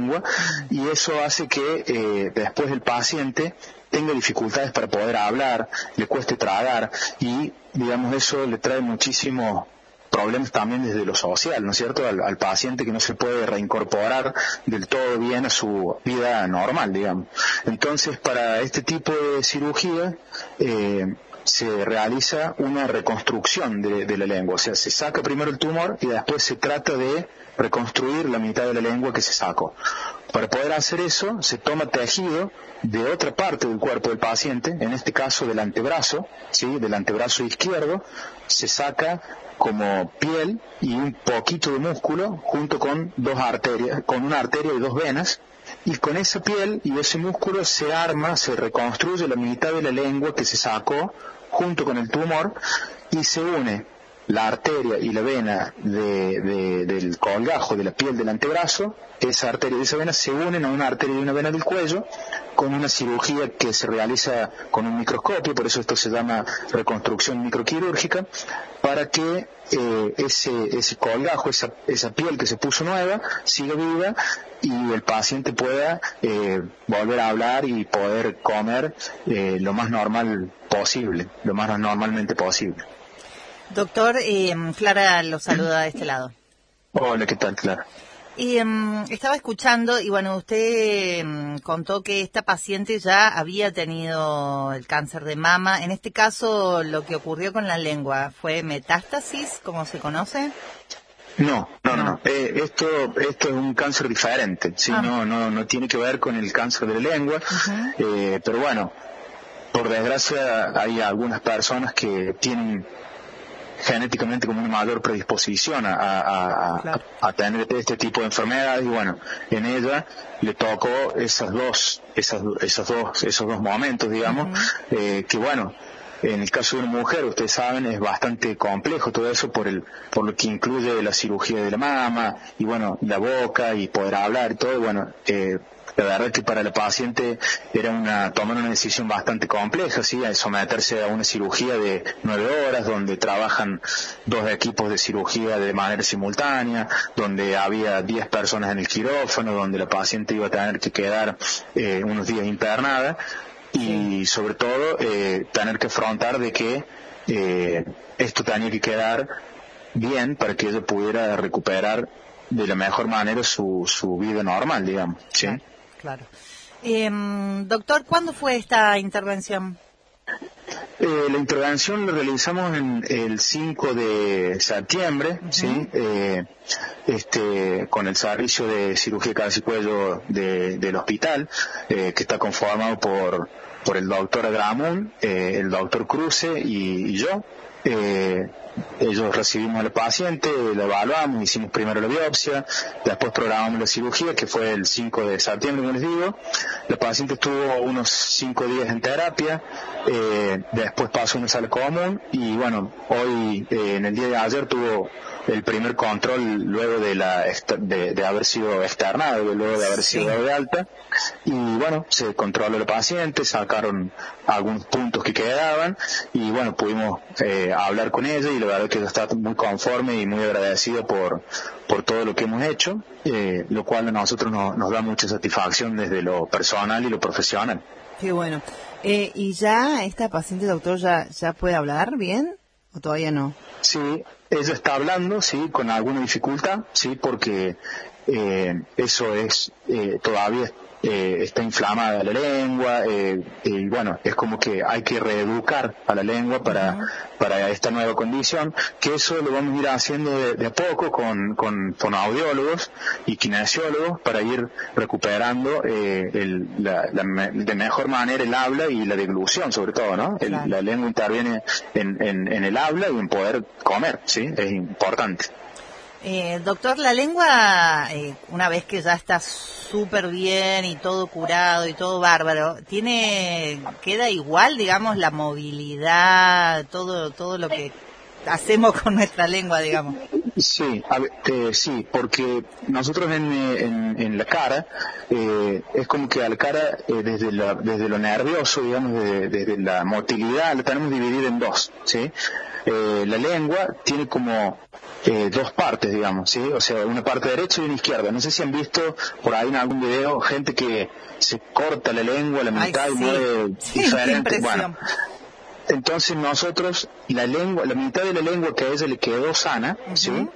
lengua, y eso hace que después el paciente tenga dificultades para poder hablar, le cueste tragar, y digamos eso le trae muchísimos problemas también desde lo social, ¿no es cierto?, al paciente, que no se puede reincorporar del todo bien a su vida normal, digamos. Entonces, para este tipo de cirugía se realiza una reconstrucción de la lengua, o sea, se saca primero el tumor y después se trata de reconstruir la mitad de la lengua que se sacó. Para poder hacer eso, se toma tejido de otra parte del cuerpo del paciente, en este caso del antebrazo, ¿sí?, del antebrazo izquierdo, se saca como piel y un poquito de músculo junto con dos arterias, con una arteria y dos venas, y con esa piel y ese músculo se arma, se reconstruye la mitad de la lengua que se sacó junto con el tumor, y se une la arteria y la vena del colgajo de la piel del antebrazo. Esa arteria y esa vena se unen a una arteria y una vena del cuello con una cirugía que se realiza con un microscopio, por eso esto se llama reconstrucción microquirúrgica, para que ese colgajo, esa piel que se puso nueva, siga viva y el paciente pueda volver a hablar y poder comer lo más normal posible, lo más normalmente posible. Doctor, Clara lo saluda de este lado. Hola, ¿qué tal, Clara? Y estaba escuchando y bueno, usted contó que esta paciente ya había tenido el cáncer de mama. En este caso, lo que ocurrió con la lengua, ¿fue metástasis, como se conoce? No. Esto es un cáncer diferente, ¿sí? No tiene que ver con el cáncer de la lengua, pero bueno, por desgracia hay algunas personas que tienen genéticamente como una mayor predisposición a tener este tipo de enfermedades, y bueno, en ella le tocó esos dos momentos, digamos, que bueno, en el caso de una mujer, ustedes saben, es bastante complejo todo eso por lo que incluye la cirugía de la mama y bueno, la boca y poder hablar y todo. Bueno, la verdad que para la paciente era tomar una decisión bastante compleja, ¿sí?, someterse a una cirugía de 9 horas, donde trabajan 2 equipos de cirugía de manera simultánea, donde había 10 personas en el quirófano, donde la paciente iba a tener que quedar unos días internada, y sobre todo tener que afrontar de que esto tenía que quedar bien para que ella pudiera recuperar de la mejor manera su vida normal, digamos, ¿sí? Claro. Doctor, ¿cuándo fue esta intervención? La intervención la realizamos el 5 de septiembre, ¿sí? Con el servicio de cirugía de cabeza y cuello del hospital, que está conformado por el doctor Agramun, el doctor Cruce y yo. Ellos recibimos al paciente, lo evaluamos, hicimos primero la biopsia, después programamos la cirugía, que fue el 5 de septiembre, como les digo. La paciente estuvo unos 5 días en terapia, después pasó a una sala común, y bueno, hoy, en el día de ayer, tuvo el primer control luego de haber sido externado, luego de haber sido dado de alta, y bueno, se controló el paciente, sacaron algunos puntos que quedaban, y bueno, pudimos hablar con ella, y la verdad que ella está muy conforme y muy agradecida por todo lo que hemos hecho, lo cual a nosotros nos da mucha satisfacción desde lo personal y lo profesional. Qué bueno. ¿Y ya esta paciente, doctor, ya puede hablar bien o todavía no? Sí, ella está hablando, sí, con alguna dificultad, sí, porque eso es todavía está inflamada la lengua, y bueno, es como que hay que reeducar a la lengua para esta nueva condición, que eso lo vamos a ir haciendo de a poco con fonoaudiólogos y kinesiólogos para ir recuperando de mejor manera el habla y la deglución, sobre todo, ¿no? Claro. La lengua interviene en el habla y en poder comer, ¿sí? Es importante. Doctor, la lengua, una vez que ya está súper bien y todo curado y todo bárbaro, queda igual, digamos, la movilidad, todo lo que hacemos con nuestra lengua, digamos. Sí, sí, porque nosotros en la cara, es como que a la cara, desde lo nervioso, digamos, desde la motilidad, la tenemos dividida en dos, ¿sí? La lengua tiene como dos partes, digamos, ¿sí? O sea, una parte derecha y una izquierda. No sé si han visto por ahí en algún video gente que se corta la lengua a la mitad y mueve diferente. Bueno, entonces nosotros, la mitad de la lengua que a ella le quedó sana, ¿sí?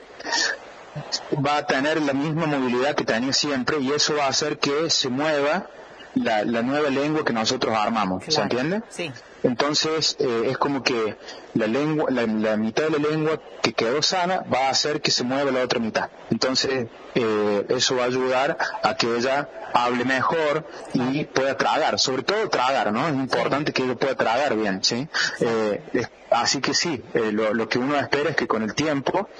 Va a tener la misma movilidad que tenía siempre, y eso va a hacer que se mueva la nueva lengua que nosotros armamos. Claro. ¿Se entiende? Sí. Entonces, es como que la mitad de la lengua que quedó sana va a hacer que se mueva la otra mitad. Entonces, eso va a ayudar a que ella hable mejor y pueda tragar, sobre todo tragar, ¿no? Es importante que ella pueda tragar bien, ¿sí? Así que sí, lo que uno espera es que con el tiempo,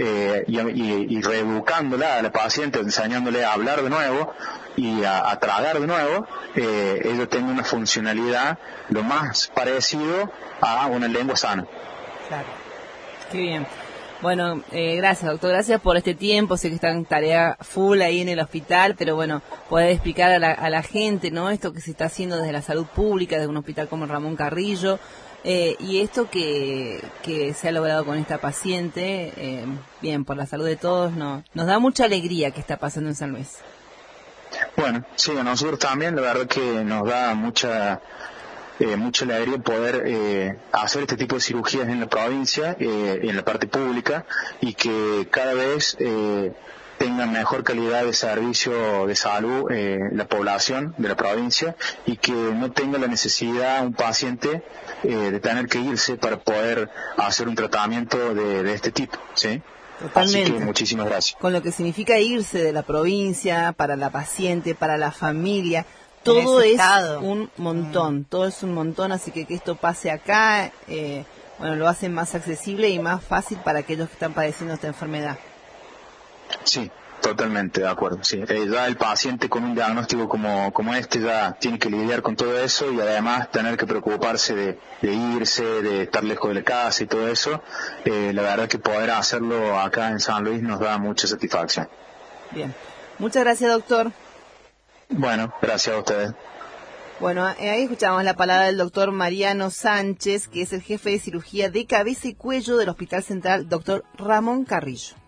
y reeducándola a la paciente, enseñándole a hablar de nuevo y a tragar de nuevo, ella tenga una funcionalidad lo más parecido a una lengua sana. Claro, qué bien. Bueno, gracias, doctor, gracias por este tiempo. Sé que está en tarea full ahí en el hospital, pero bueno, poder explicar a la gente, ¿no? Esto que se está haciendo desde la salud pública, de un hospital como Ramón Carrillo, y esto que se ha logrado con esta paciente, bien, por la salud de todos, nos da mucha alegría que está pasando en San Luis. Bueno, sí, a nosotros también, la verdad que nos da mucha alegría poder hacer este tipo de cirugías en la provincia, en la parte pública, y que cada vez tenga mejor calidad de servicio de salud la población de la provincia, y que no tenga la necesidad un paciente de tener que irse para poder hacer un tratamiento de este tipo, ¿sí? Totalmente. Así que muchísimas gracias. Con lo que significa irse de la provincia, para la paciente, para la familia, todo es un montón, todo es un montón, así que esto pase acá, bueno, lo hace más accesible y más fácil para aquellos que están padeciendo esta enfermedad. Sí, totalmente de acuerdo, sí. Ya el paciente con un diagnóstico como este ya tiene que lidiar con todo eso, y además tener que preocuparse de irse, de estar lejos de la casa y todo eso. La verdad que poder hacerlo acá en San Luis nos da mucha satisfacción. Bien, muchas gracias, doctor. Bueno, gracias a ustedes. Bueno, ahí escuchamos la palabra del doctor Mariano Sánchez, que es el jefe de cirugía de cabeza y cuello del Hospital Central Dr. Ramón Carrillo.